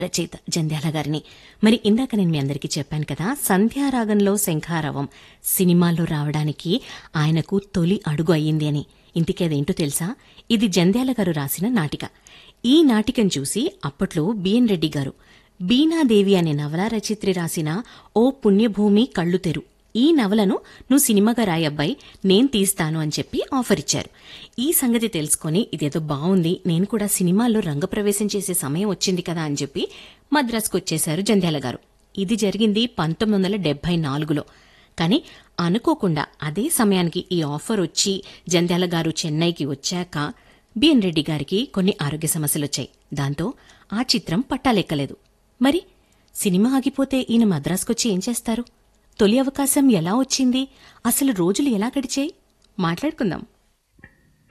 రచయిత జంధ్యాల గారిని. మరి ఇందాక నేను మీ అందరికీ చెప్పాను కదా, సంధ్యారాగంలో శంఖారావం సినిమాల్లో రావడానికి ఆయనకు తొలి అడుగు అయ్యింది అని. ఇంటికేదేంటో తెలుసా? ఇది జంధ్యాల గారు రాసిన నాటిక. ఈ నాటికను చూసి అప్పట్లో బిఎన్ రెడ్డి గారు బీనాదేవి అనే నవలా రచయిత్రి రాసిన ఓ పుణ్యభూమి కళ్ళు తెరు, ఈ నవలను నువ్వు సినిమాగా రాయబ్బాయి, నేను తీస్తాను అని చెప్పి ఆఫర్ ఇచ్చారు. ఈ సంగతి తెలుసుకుని ఇదేదో బావుంది, నేను కూడా సినిమాల్లో రంగప్రవేశం చేసే సమయం వచ్చింది కదా అని చెప్పి మద్రాసుకు వచ్చేశారు జంధ్యాల గారు. ఇది జరిగింది 1974లో. కానీ అనుకోకుండా అదే సమయానికి ఈ ఆఫర్ వచ్చి జంధ్యాల గారు చెన్నైకి వచ్చాక బిఎన్ రెడ్డి గారికి కొన్ని ఆరోగ్య సమస్యలొచ్చాయి. దాంతో ఆ చిత్రం పట్టాలెక్కలేదు. మరి సినిమా ఆగిపోతే ఈయన మద్రాసుకొచ్చి ఏం చేస్తారు? తొలి అవకాశం ఎలా వచ్చింది? అసలు రోజులు ఎలా గడిచాయి? మాట్లాడుకుందాం.